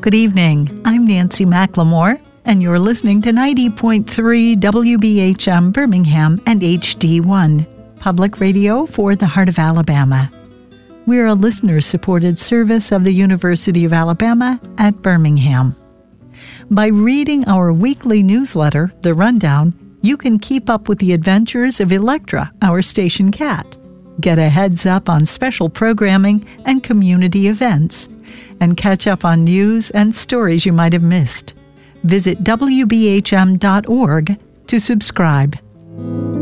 Good evening. I'm Nancy McLemore, and you're listening to 90.3 WBHM Birmingham and HD1, public radio for the heart of Alabama. We're a listener-supported service of the University of Alabama at Birmingham. By reading our weekly newsletter, The Rundown, you can keep up with the adventures of Electra, our station cat, get a heads up on special programming and community events, and catch up on news and stories you might have missed. Visit WBHM.org to subscribe.